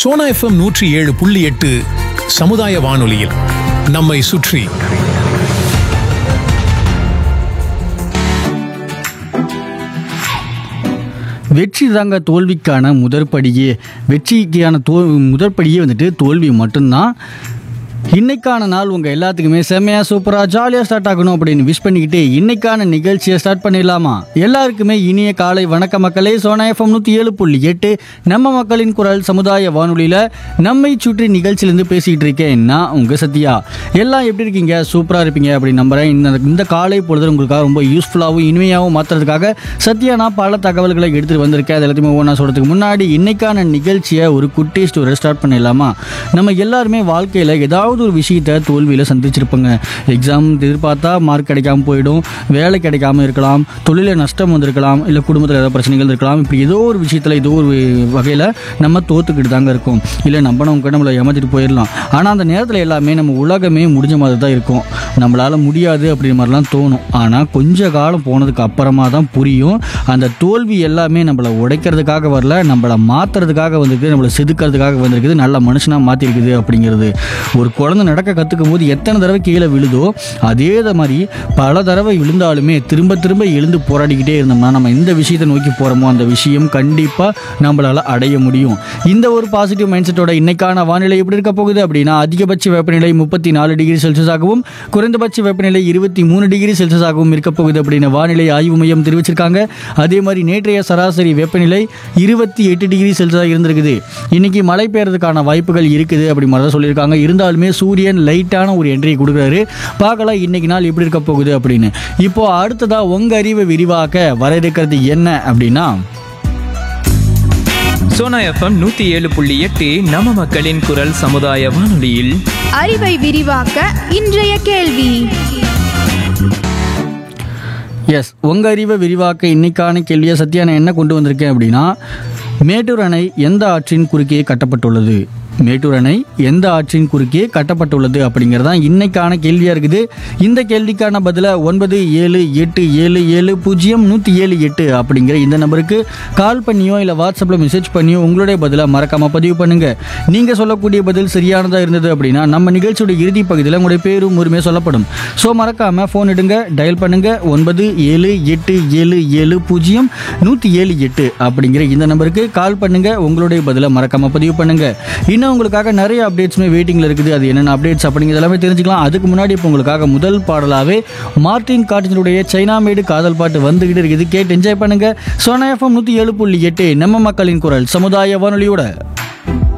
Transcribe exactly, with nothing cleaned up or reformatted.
Sona FM நூற்றி ஏழு புள்ளி எட்டு சமுதாய வானொலியில் நம்மை சுற்றி. வெற்றி தாங்க தோல்விக்கான முதற்படியே. வெற்றிக்கான தோ முதற்படியே வந்துட்டு தோல்வி மட்டும்தான். இன்னைக்கான நாள் உங்கள் எல்லாத்துக்குமே செம்மையாக சூப்பராக ஜாலியாக ஸ்டார்ட் ஆகணும் அப்படின்னு விஷ் பண்ணிக்கிட்டு இன்னைக்கான நிகழ்ச்சியை ஸ்டார்ட் பண்ணிடலாமா? எல்லாருக்குமே இனிய காலை வணக்க மக்களே. சோனா எஃப்எம் நூற்றி ஏழு புள்ளி எட்டு நம்ம மக்களின் குரல் சமுதாய வானொலியில் நம்மை சுற்றி நிகழ்ச்சியிலேருந்து பேசிக்கிட்டு இருக்கேன் நான் உங்கள் சத்யா. எல்லாம் எப்படி இருக்கீங்க? சூப்பராக இருப்பீங்க அப்படின்னு நம்புகிறேன். இந்த இந்த காலை பொழுது உங்களுக்காக ரொம்ப யூஸ்ஃபுல்லாகவும் இனிமையாகவும் மாற்றுறதுக்காக சத்யா நான் பல தகவல்களை எடுத்துகிட்டு வந்திருக்கேன். அது எல்லாத்தையுமே ஒவ்வொன்றா சொல்கிறதுக்கு முன்னாடி இன்னைக்கான நிகழ்ச்சியை ஒரு குட்டி ஸ்டோரி ஸ்டார்ட் பண்ணிடலாமா? நம்ம எல்லாருமே வாழ்க்கையில் ஏதாவது ஒரு விஷயத்தை தோல்வியில் சந்திச்சிருப்பாங்க. எக்ஸாம் எதிர்பார்த்தா மார்க் கிடைக்காம போயிடும், வேலை கிடைக்காம இருக்கலாம், தொழிலில் நஷ்டம் வந்திருக்கலாம், இல்லை குடும்பத்தில் ஏதாவது பிரச்சனைகள் இருக்கலாம். இப்படி ஏதோ ஒரு விஷயத்தில் ஏதோ ஒரு வகையில் நம்ம தோத்துக்கிட்டு தாங்க இருக்கோம். இல்லை நம்பினவங்க நம்மளை ஏமாற்றிட்டு போயிடலாம். ஆனால் அந்த நேரத்தில் எல்லாமே நம்ம உலகமே முடிஞ்ச மாதிரி தான் இருக்கும். நம்மளால் முடியாது அப்படின்ற மாதிரிலாம் தோணும். ஆனால் கொஞ்ச காலம் போனதுக்கு அப்புறமா தான் புரியும், அந்த தோல்வி எல்லாமே நம்மளை உடைக்கிறதுக்காக வரல, நம்மளை மாற்றுறதுக்காக வந்திருக்கு, நம்மளை செதுக்கிறதுக்காக வந்திருக்குது, நல்ல மனுஷனாக மாற்றிருக்குது அப்படிங்கிறது. ஒரு குழந்தை நடக்க கற்றுக்கும் போது எத்தனை தடவை கீழே விழுதோ அதே மாதிரி பல தடவை விழுந்தாலுமே திரும்ப திரும்ப எழுந்து போராடிக்கிட்டே இருந்தோம்னா நம்ம எந்த விஷயத்தை நோக்கி போகிறோமோ அந்த விஷயம் கண்டிப்பாக நம்மளால் அடைய முடியும். இந்த ஒரு பாசிட்டிவ் மைண்ட் செட்டோட இன்னைக்கான வானிலை எப்படி இருக்க போகுது அப்படின்னா, அதிகபட்ச வெப்பநிலை முப்பத்தி நாலு டிகிரி செல்சியஸாகவும் குறைந்தபட்ச வெப்பநிலை இருபத்தி மூணு டிகிரி செல்சியஸாகவும் இருக்க போகுது அப்படின்னு வானிலை ஆய்வு மையம் தெரிவிச்சிருக்காங்க. அதே மாதிரி நேற்றைய சராசரி வெப்பநிலை இருபத்தி எட்டு டிகிரி செல்சியஸாக இருந்திருக்குது. இன்னைக்கு மழை பெய்யறதுக்கான வாய்ப்புகள் இருக்குது அப்படி மாதிரி தான் சொல்லியிருக்காங்க. இருந்தாலுமே சூரியன் லைட்டான ஒரு என்ட்ரியை கொடுக்குறாரு. பார்க்கலாம் இன்னைக்கு நாள் எப்படி இருக்க போகுது அப்படின்னு. இப்போ அடுத்ததா உங்க அறிவை விரிவாக்க வர இருக்கிறது என்ன அப்படின்னா, சோனா எஃப்எம் நூத்தி ஏழு புள்ளி எட்டு நம்ம மக்களின் குரல் சமுதாய வானொலியில் அறிவை விரிவாக்க இன்றைய கேள்வி. எஸ், உங்க அறிவை விரிவாக்க இன்னைக்கான கேள்வியை சத்யா நான் என்ன கொண்டு வந்திருக்கேன் அப்படின்னா, மேட்டூர் அணை எந்த ஆற்றின் குறுக்கே கட்டப்பட்டுள்ளது? மேட்டூர் அணை எந்த ஆற்றின் குறுக்கே கட்டப்பட்டுள்ளது அப்படிங்கிறது தான் இன்னைக்கான கேள்வியாக இருக்குது. இந்த கேள்விக்கான பதிலை ஒன்பது ஏழு எட்டு ஏழு ஏழு பூஜ்ஜியம் நூற்றி ஏழு எட்டு அப்படிங்கிற இந்த நம்பருக்கு கால் பண்ணியோ இல்லை வாட்ஸ்அப்பில் மெசேஜ் பண்ணியோ உங்களுடைய பதிலை மறக்காமல் பதிவு பண்ணுங்கள். நீங்கள் சொல்லக்கூடிய பதில் சரியானதாக இருந்தது அப்படின்னா நம்ம நிகழ்ச்சியோட இறுதி பகுதியில் உங்களுடைய பேரும் உரிமையாக சொல்லப்படும். ஸோ மறக்காமல் ஃபோன் எடுங்க, டயல் பண்ணுங்கள் ஒன்பது ஏழு எட்டு ஏழு ஏழு பூஜ்ஜியம் நூற்றி ஏழு எட்டு அப்படிங்கிற இந்த நம்பருக்கு கால் பண்ணுங்கள். உங்களுடைய பதிலை மறக்காமல் பதிவு பண்ணுங்கள். இன்னும் உங்களுக்காக நிறைய அப்டேட்ஸுமே வெயிட்டிங்கில் இருக்குது. அது என்னென்ன அப்டேட்ஸ் அப்படிங்கிறது எல்லாமே தெரிஞ்சுக்கலாம். அதுக்கு முன்னாடி இப்போ உங்களுக்காக முதல் பாடலாகவே மார்டின் காட்டினுடைய சைனா மேடு காதல் பாட்டு வந்துகிட்டு இருக்குது. கேட்டு என்ஜாய் பண்ணுங்க. சோனா எஃப்எம் நூற்றி ஏழு புள்ளி எட்டு நம்ம மக்களின் குரல் சமுதாய வானொலியோட